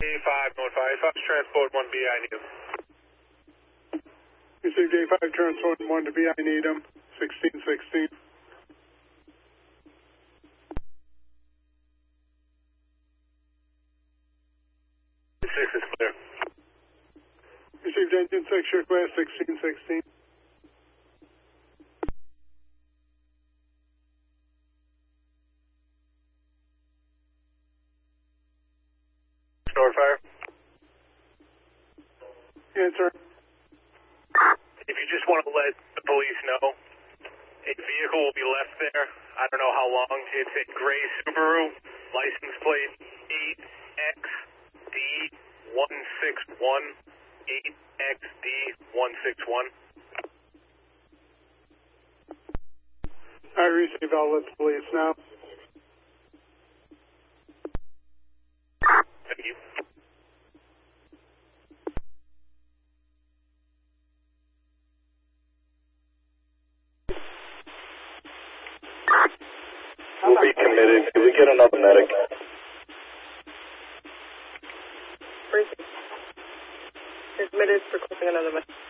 A5, North 5, transport 1B, I need him. Received A5, transport 1 to B, I need him. 1616. 6 is clear. Received engine 6, your class 1616. North Fire. Answer. If you just want to let the police know, a vehicle will be left there. I don't know how long. It's a gray Subaru, license plate 8XD161. 8XD161. I received all the police now. Thank you. We'll be committed. Can we get another medic? Admitted for calling another medic.